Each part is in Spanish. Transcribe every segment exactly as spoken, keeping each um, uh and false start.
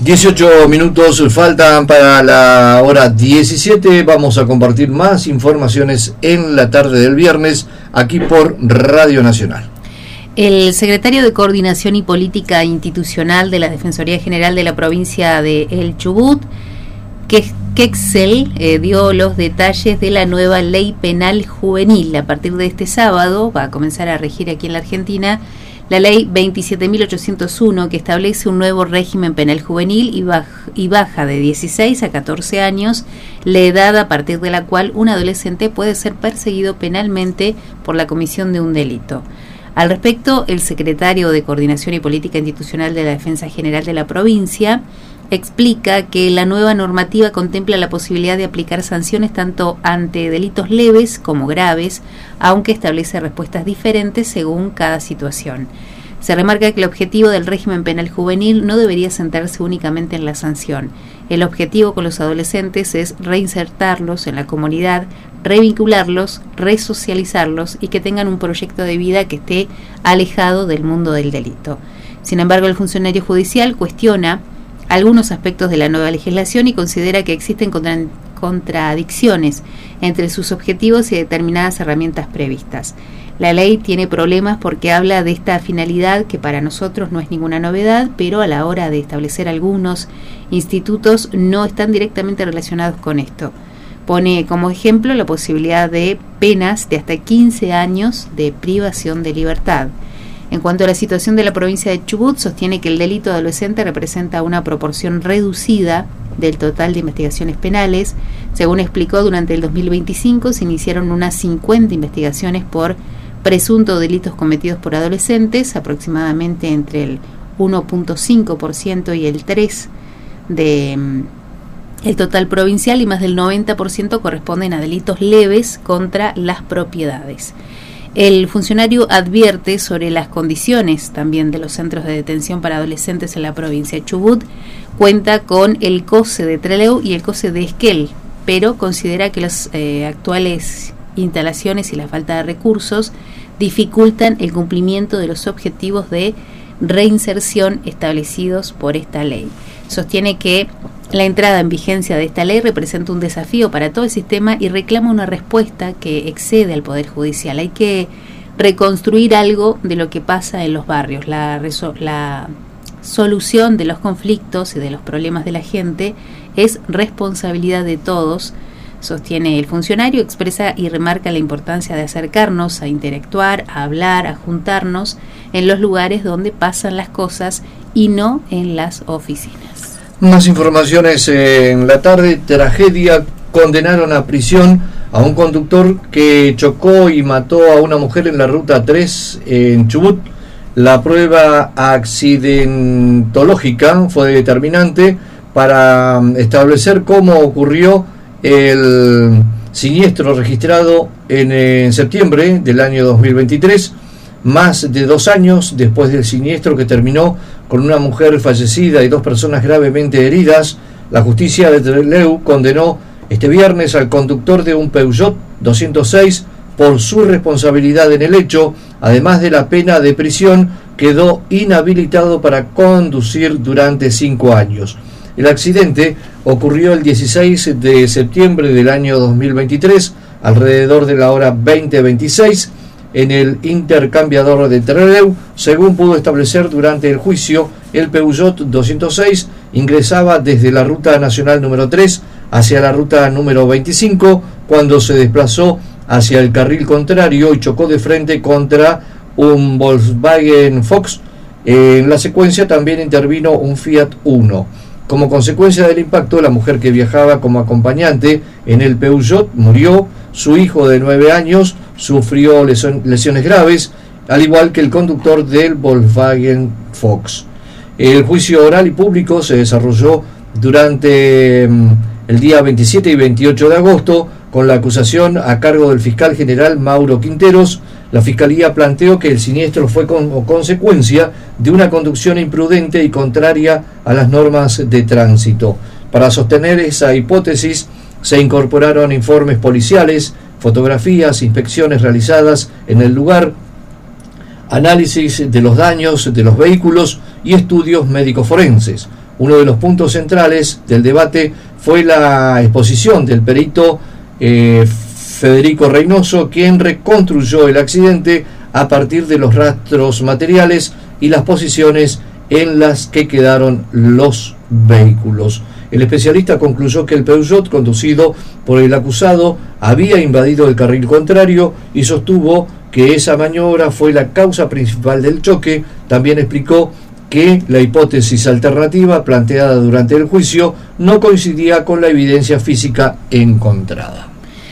dieciocho minutos faltan para la hora diecisiete. Vamos a compartir más informaciones en la tarde del viernes aquí por Radio Nacional. El secretario de Coordinación y Política Institucional de la Defensoría General de la provincia de El Chubut, Quexel, eh, dio los detalles de la nueva ley penal juvenil. A partir de este sábado va a comenzar a regir aquí en la Argentina la ley veintisiete mil ochocientos uno, que establece un nuevo régimen penal juvenil y baja, y baja de dieciséis a catorce años la edad a partir de la cual un adolescente puede ser perseguido penalmente por la comisión de un delito. Al respecto, el secretario de Coordinación y Política Institucional de la Defensa General de la provincia explica que la nueva normativa contempla la posibilidad de aplicar sanciones tanto ante delitos leves como graves, aunque establece respuestas diferentes según cada situación. Se remarca que el objetivo del régimen penal juvenil no debería centrarse únicamente en la sanción. El objetivo con los adolescentes es reinsertarlos en la comunidad, revincularlos, resocializarlos y que tengan un proyecto de vida que esté alejado del mundo del delito. Sin embargo, el funcionario judicial cuestiona algunos aspectos de la nueva legislación y considera que existen contra, contradicciones entre sus objetivos y determinadas herramientas previstas. La ley tiene problemas porque habla de esta finalidad que para nosotros no es ninguna novedad, pero a la hora de establecer algunos institutos no están directamente relacionados con esto. Pone como ejemplo la posibilidad de penas de hasta quince años de privación de libertad. En cuanto a la situación de la provincia de Chubut, sostiene que el delito adolescente representa una proporción reducida del total de investigaciones penales. Según explicó, durante el dos mil veinticinco se iniciaron unas cincuenta investigaciones por presuntos delitos cometidos por adolescentes, aproximadamente entre el uno punto cinco por ciento y el tres por ciento de el total provincial, y más del noventa por ciento corresponden a delitos leves contra las propiedades. El funcionario advierte sobre las condiciones también de los centros de detención para adolescentes en la provincia de Chubut. Cuenta con el COSE de Trelew y el COSE de Esquel, pero considera que las eh, actuales instalaciones y la falta de recursos dificultan el cumplimiento de los objetivos de reinserción establecidos por esta ley. Sostiene que la entrada en vigencia de esta ley representa un desafío para todo el sistema y reclama una respuesta que excede al Poder Judicial. Hay que reconstruir algo de lo que pasa en los barrios. La, resol- la solución de los conflictos y de los problemas de la gente es responsabilidad de todos, sostiene el funcionario. Expresa y remarca la importancia de acercarnos a interactuar, a hablar, a juntarnos en los lugares donde pasan las cosas y no en las oficinas. Más informaciones en la tarde. Tragedia. Condenaron a prisión a un conductor que chocó y mató a una mujer en la ruta tres en Chubut. La prueba accidentológica fue determinante para establecer cómo ocurrió el siniestro registrado en, en septiembre del año dos mil veintitrés, más de dos años después del siniestro que terminó con una mujer fallecida y dos personas gravemente heridas. La justicia de Trelew condenó este viernes al conductor de un Peugeot doscientos seis por su responsabilidad en el hecho. Además de la pena de prisión, quedó inhabilitado para conducir durante cinco años. El accidente ocurrió el dieciséis de septiembre del año dos mil veintitrés, alrededor de la hora veinte veintiséis, en el intercambiador de Trelew. Según pudo establecer durante el juicio, el Peugeot doscientos seis ingresaba desde la ruta nacional número tres hacia la ruta número veinticinco cuando se desplazó hacia el carril contrario y chocó de frente contra un Volkswagen Fox. En la secuencia también intervino un Fiat Uno. Como consecuencia del impacto, la mujer que viajaba como acompañante en el Peugeot murió. Su hijo de nueve años sufrió lesiones graves, al igual que el conductor del Volkswagen Fox. El juicio oral y público se desarrolló durante el día veintisiete y veintiocho de agosto, con la acusación a cargo del fiscal general Mauro Quinteros. La fiscalía planteó que el siniestro fue como consecuencia de una conducción imprudente y contraria a las normas de tránsito. Para sostener esa hipótesis, se incorporaron informes policiales, fotografías, inspecciones realizadas en el lugar, análisis de los daños de los vehículos y estudios médico-forenses. Uno de los puntos centrales del debate fue la exposición del perito eh, Federico Reynoso, quien reconstruyó el accidente a partir de los rastros materiales y las posiciones en las que quedaron los vehículos. El especialista concluyó que el Peugeot conducido por el acusado había invadido el carril contrario y sostuvo que esa maniobra fue la causa principal del choque. También explicó que la hipótesis alternativa planteada durante el juicio no coincidía con la evidencia física encontrada.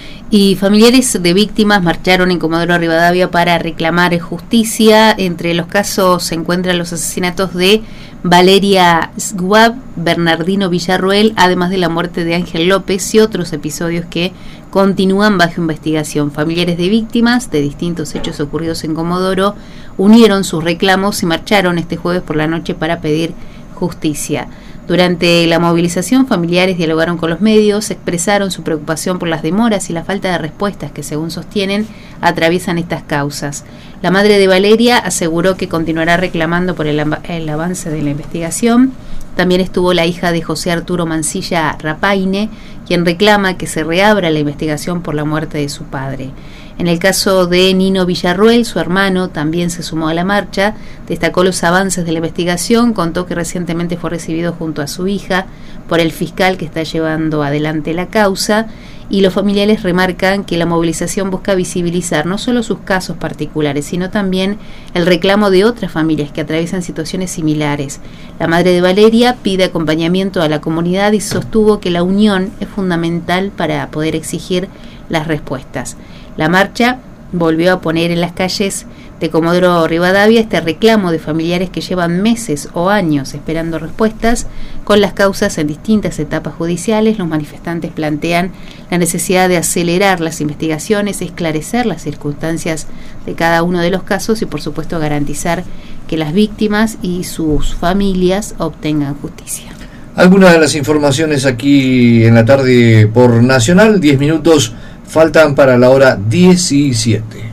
Y familiares de víctimas marcharon en Comodoro Rivadavia para reclamar justicia. Entre los casos se encuentran los asesinatos de Valeria Sguab, Bernardino Villarroel, además de la muerte de Ángel López y otros episodios que continúan bajo investigación. Familiares de víctimas de distintos hechos ocurridos en Comodoro unieron sus reclamos y marcharon este jueves por la noche para pedir justicia. Durante la movilización, familiares dialogaron con los medios, expresaron su preocupación por las demoras y la falta de respuestas que, según sostienen, atraviesan estas causas. La madre de Valeria aseguró que continuará reclamando por el, el avance de la investigación. También estuvo la hija de José Arturo Mancilla Rapaine, quien reclama que se reabra la investigación por la muerte de su padre. En el caso de Nino Villarroel, su hermano también se sumó a la marcha, destacó los avances de la investigación, contó que recientemente fue recibido junto a su hija por el fiscal que está llevando adelante la causa, y los familiares remarcan que la movilización busca visibilizar no solo sus casos particulares, sino también el reclamo de otras familias que atraviesan situaciones similares. La madre de Valeria pide acompañamiento a la comunidad y sostuvo que la unión es fundamental para poder exigir las respuestas. La marcha volvió a poner en las calles de Comodoro Rivadavia este reclamo de familiares que llevan meses o años esperando respuestas con las causas en distintas etapas judiciales. Los manifestantes plantean la necesidad de acelerar las investigaciones, esclarecer las circunstancias de cada uno de los casos y, por supuesto, garantizar que las víctimas y sus familias obtengan justicia. Algunas de las informaciones aquí en la tarde por Nacional. Diez minutos faltan para la hora diecisiete.